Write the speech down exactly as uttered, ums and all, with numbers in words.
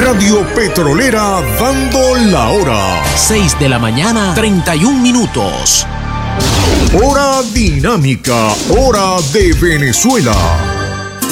Radio Petrolera dando la hora. seis de la mañana, treinta y un minutos. Hora dinámica, hora de Venezuela.